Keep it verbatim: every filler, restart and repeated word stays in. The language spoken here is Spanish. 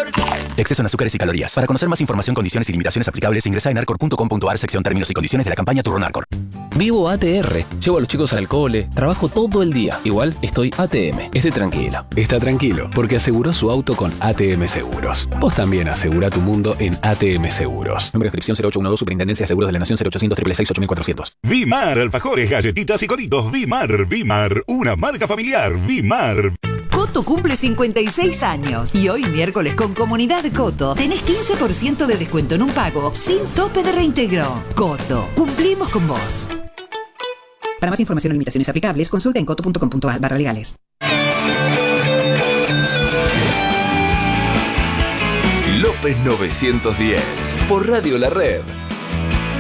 Exceso en azúcares y calorías. Para conocer más información, condiciones y limitaciones aplicables, ingresa en arcor punto com punto ar, sección términos y condiciones de la campaña Turrón Arcor. Vivo A T R. Llevo a los chicos al cole. Trabajo todo el día. Igual estoy A T M. Estoy tranquilo. Está tranquilo, porque aseguró su auto con A T M Seguros. Vos también asegura tu mundo en A T M Seguros. Número de inscripción cero ocho uno dos, Superintendencia de Seguros de la Nación cero ochocientos, seis seis seis, ocho cuatrocientos. Vimar, alfajores, galletitas y coritos. Vimar, Vimar, una marca familiar. Vimar. Coto cumple cincuenta y seis años y hoy miércoles con Comunidad Coto tenés quince por ciento de descuento en un pago sin tope de reintegro. Coto, cumplimos con vos. Para más información o limitaciones aplicables, consulta en coto punto com punto ar barra legales. López novecientos diez por Radio La Red.